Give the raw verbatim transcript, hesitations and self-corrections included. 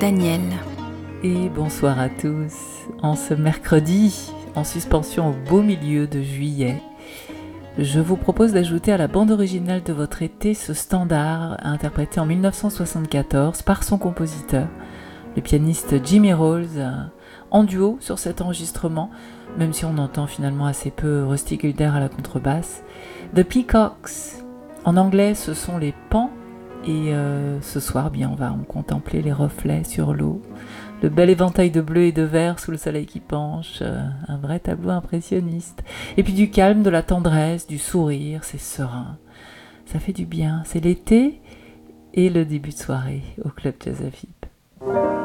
Daniel. Et bonsoir à tous. En ce mercredi, en suspension au beau milieu de juillet, je vous propose d'ajouter à la bande originale de votre été ce standard interprété en mille neuf cent soixante-quatorze par son compositeur, le pianiste Jimmy Rowles, en duo sur cet enregistrement, même si on entend finalement assez peu Rusty Gilder à la contrebasse. The Peacocks, en anglais ce sont les pans, et euh, ce soir bien on va en contempler les reflets sur l'eau, le bel éventail de bleu et de vert sous le soleil qui penche, euh, un vrai tableau impressionniste. Et puis du calme, de la tendresse, du sourire, c'est serein, ça fait du bien, c'est l'été et le début de soirée au Club Jazz à F I P.